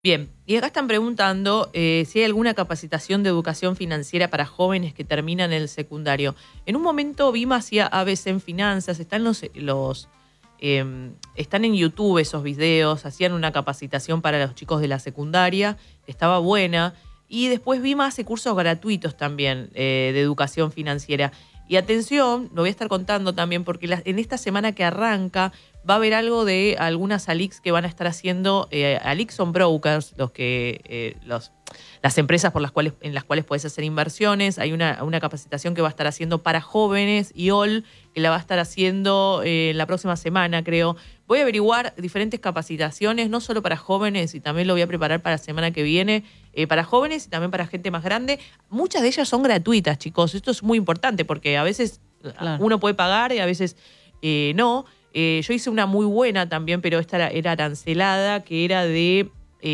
Bien, y acá están preguntando si hay alguna capacitación de educación financiera para jóvenes que terminan el secundario. En un momento Vima hacía ABC en finanzas, están están en YouTube esos videos, hacían una capacitación para los chicos de la secundaria, estaba buena, y después Vima hace cursos gratuitos también de educación financiera. Y atención, lo voy a estar contando también porque en esta semana que arranca va a haber algo de algunas ALICs que van a estar haciendo. ALICs son brokers, las empresas en las cuales puedes hacer inversiones. Hay una capacitación que va a estar haciendo para jóvenes, IOL, que la va a estar haciendo la próxima semana, creo. Voy a averiguar diferentes capacitaciones, no solo para jóvenes, y también lo voy a preparar para la semana que viene, para jóvenes y también para gente más grande. Muchas de ellas son gratuitas, chicos. Esto es muy importante porque a veces uno puede pagar y a veces no. Yo hice una muy buena también, pero esta era arancelada, que era de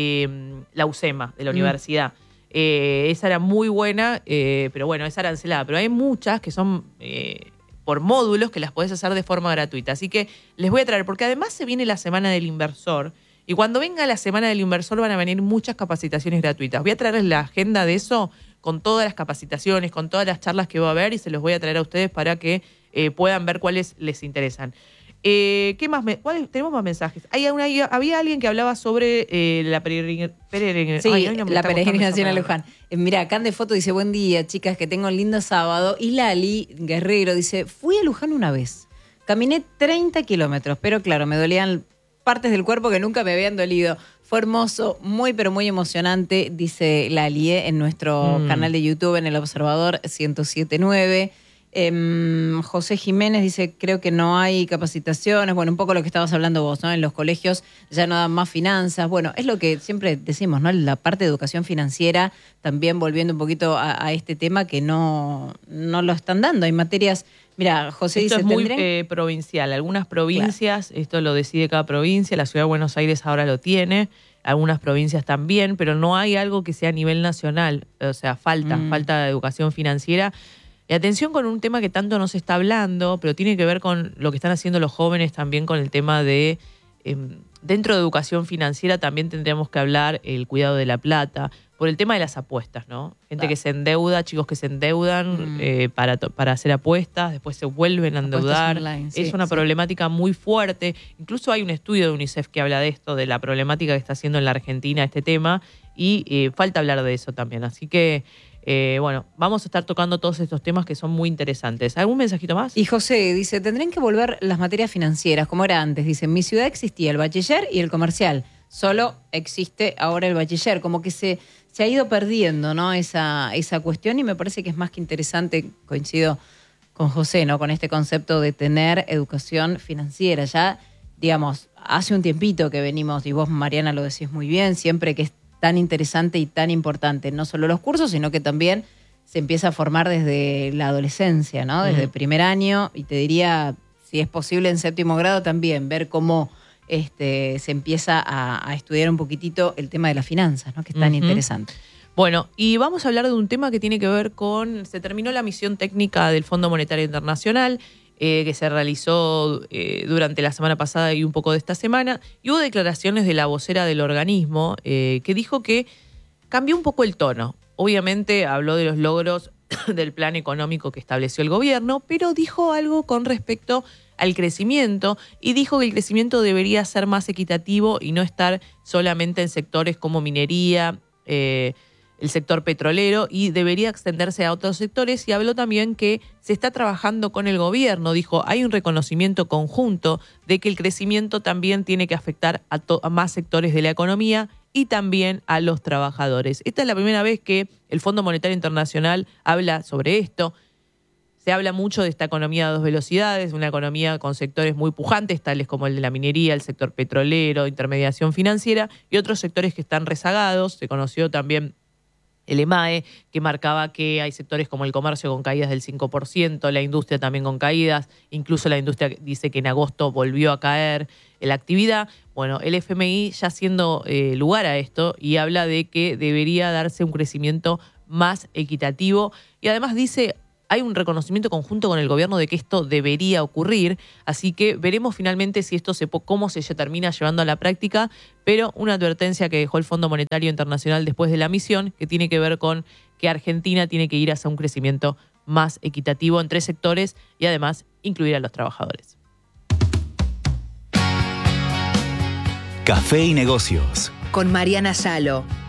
la UCEMA, de la universidad. Esa era muy buena, pero bueno, es arancelada. Pero hay muchas que son por módulos que las podés hacer de forma gratuita. Así que les voy a traer, porque además se viene la Semana del Inversor. Y cuando venga la Semana del Inversor van a venir muchas capacitaciones gratuitas. Voy a traerles la agenda de eso con todas las capacitaciones, con todas las charlas que va a haber y se los voy a traer a ustedes para que puedan ver cuáles les interesan. ¿Qué más? Tenemos más mensajes. Había alguien que hablaba sobre la peregrinación. Sí, la peregrinación a Luján. Mira, acá de foto dice, buen día, chicas, que tengo un lindo sábado. Y Lali Guerrero dice, fui a Luján una vez. Caminé 30 kilómetros, pero claro, me dolían partes del cuerpo que nunca me habían dolido. Fue hermoso, muy pero muy emocionante, dice Lali, en nuestro canal de YouTube, en El Observador 1079. José Jiménez dice, creo que no hay capacitaciones, bueno, un poco lo que estabas hablando vos, ¿no? En los colegios ya no dan más finanzas, bueno, es lo que siempre decimos, ¿no? La parte de educación financiera, también volviendo un poquito a este tema que no lo están dando, hay materias, mira, José esto dice... es muy provincial, algunas provincias, claro, esto lo decide cada provincia, la Ciudad de Buenos Aires ahora lo tiene, algunas provincias también, pero no hay algo que sea a nivel nacional, o sea, falta de educación financiera. Y atención con un tema que tanto no se está hablando, pero tiene que ver con lo que están haciendo los jóvenes también con el tema de, dentro de educación financiera también tendríamos que hablar el cuidado de la plata, por el tema de las apuestas, ¿no? Gente que se endeuda, chicos que se endeudan para hacer apuestas, después se vuelven a endeudar. Online, es una problemática muy fuerte. Incluso hay un estudio de UNICEF que habla de esto, de la problemática que está haciendo en la Argentina este tema, y falta hablar de eso también. Así que... bueno, vamos a estar tocando todos estos temas que son muy interesantes. ¿Algún mensajito más? Y José dice, tendrían que volver las materias financieras, como era antes. Dice, en mi ciudad existía el bachiller y el comercial. Solo existe ahora el bachiller. Como que se ha ido perdiendo, ¿no? esa cuestión, y me parece que es más que interesante, coincido con José, ¿no? Con este concepto de tener educación financiera. Ya, digamos, hace un tiempito que venimos, y vos, Mariana, lo decís muy bien, siempre que es tan interesante y tan importante, no solo los cursos, sino que también se empieza a formar desde la adolescencia, ¿no? Desde el primer año, y te diría, si es posible en séptimo grado también, ver cómo se empieza a estudiar un poquitito el tema de las finanzas, ¿no? Que es tan interesante. Bueno, y vamos a hablar de un tema que tiene que ver con, se terminó la misión técnica del Fondo Monetario Internacional, que se realizó durante la semana pasada y un poco de esta semana, y hubo declaraciones de la vocera del organismo que dijo que cambió un poco el tono. Obviamente habló de los logros del plan económico que estableció el gobierno, pero dijo algo con respecto al crecimiento y dijo que el crecimiento debería ser más equitativo y no estar solamente en sectores como minería, el sector petrolero, y debería extenderse a otros sectores, y habló también que se está trabajando con el gobierno. Dijo, hay un reconocimiento conjunto de que el crecimiento también tiene que afectar a más sectores de la economía y también a los trabajadores. Esta es la primera vez que el Fondo Monetario Internacional habla sobre esto. Se habla mucho de esta economía a dos velocidades, una economía con sectores muy pujantes, tales como el de la minería, el sector petrolero, intermediación financiera, y otros sectores que están rezagados. Se conoció también el EMAE, que marcaba que hay sectores como el comercio con caídas del 5%, la industria también con caídas, incluso la industria dice que en agosto volvió a caer la actividad. Bueno, el FMI ya haciendo lugar a esto y habla de que debería darse un crecimiento más equitativo, y además dice hay un reconocimiento conjunto con el gobierno de que esto debería ocurrir, así que veremos finalmente si esto cómo se termina llevando a la práctica, pero una advertencia que dejó el Fondo Monetario Internacional después de la misión, que tiene que ver con que Argentina tiene que ir hacia un crecimiento más equitativo en 3 sectores y además incluir a los trabajadores. Café y Negocios. Con Mariana Salo.